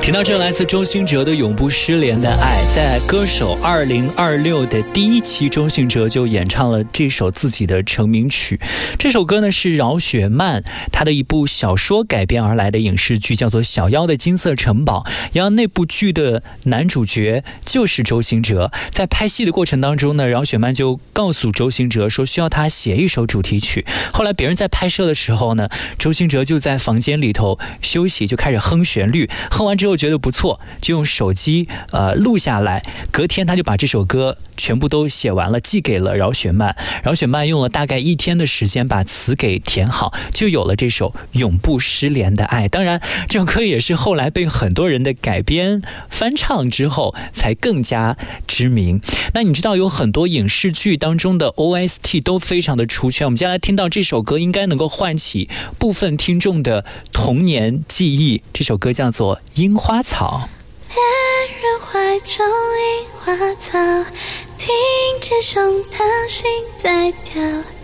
听到这来自周兴哲的《永不失联的爱》，在歌手2026的第一期，周兴哲就演唱了这首自己的成名曲。这首歌呢是饶雪漫他的一部小说改编而来的影视剧，叫做《小妖的金色城堡》。然后那部剧的男主角就是周兴哲。在拍戏的过程当中呢，饶雪漫就告诉周兴哲说需要他写一首主题曲。后来别人在拍摄的时候呢，周兴哲就在房间里头休息，就开始哼旋律，哼完之后觉得不错，就用手机录下来。隔天他就把这首歌全部都写完了，寄给了饶雪漫。饶雪漫用了大概1天的时间把词给填好，就有了这首永不失联的爱。当然这首歌也是后来被很多人的改编翻唱之后才更加知名。那你知道有很多影视剧当中的 OST 都非常的出圈，我们接下来听到这首歌应该能够唤起部分听众的童年记忆。这首歌叫做樱花草。 恋人怀中樱花草，听见胸膛心在跳